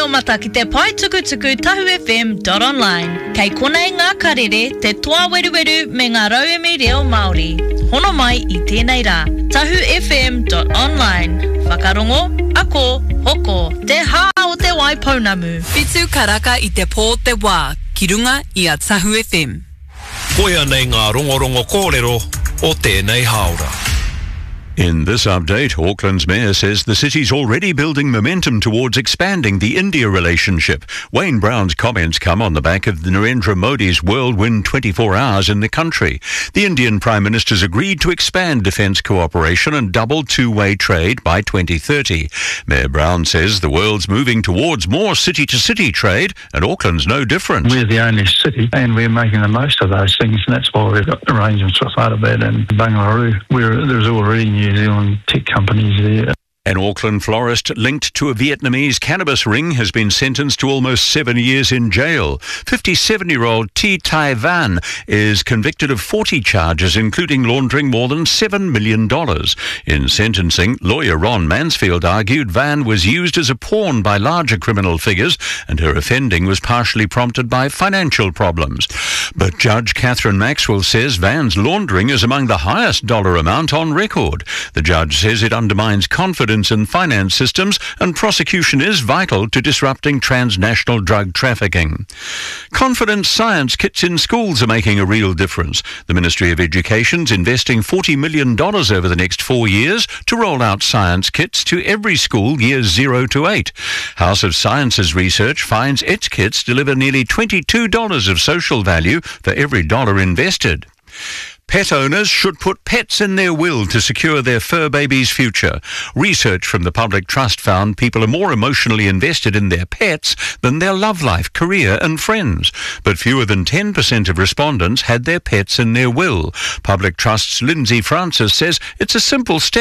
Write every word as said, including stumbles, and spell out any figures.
reo mata ki te pai tukutuku Tahu F M dot online. Kei konei ngā karere, te toa weruweru me ngā rauemi reo Māori. Hono mai i tēnei rā. Tahu F M dot online. Whakarongo, ako, hoko, te hā o te wai pounamu. Whitu karaka i te pō te wā, ki runga i a Tahu F M. Koia nei ngā rongorongo kōrero o tēnei haora. In this update, Auckland's mayor says the city's already building momentum towards expanding the India relationship. Wayne Brown's comments come on the back of Narendra Modi's whirlwind twenty-four hours in the country. The Indian Prime Minister's agreed to expand defence cooperation and double two-way trade by twenty thirty. Mayor Brown says the world's moving towards more city-to-city trade, and Auckland's no different. We're the only city, and we're making the most of those things, and that's why we've got arrangements with Hyderabad and Bangalore, where there's already New Zealand tech companies there. An Auckland florist linked to a Vietnamese cannabis ring has been sentenced to almost seven years in jail. fifty-seven-year-old T. Tai Van is convicted of forty charges, including laundering more than seven million dollars. In sentencing, lawyer Ron Mansfield argued Van was used as a pawn by larger criminal figures and her offending was partially prompted by financial problems. But Judge Catherine Maxwell says Van's laundering is among the highest dollar amount on record. The judge says it undermines confidence in finance systems, and prosecution is vital to disrupting transnational drug trafficking. Confidence science kits in schools are making a real difference. The Ministry of Education's investing forty million dollars over the next four years to roll out science kits to every school years zero to eight. House of Science's research finds its kits deliver nearly twenty-two dollars of social value for every dollar invested. Pet owners should put pets in their will to secure their fur baby's future. Research from the Public Trust found people are more emotionally invested in their pets than their love life, career and friends. But fewer than ten percent of respondents had their pets in their will. Public Trust's Lindsay Francis says it's a simple step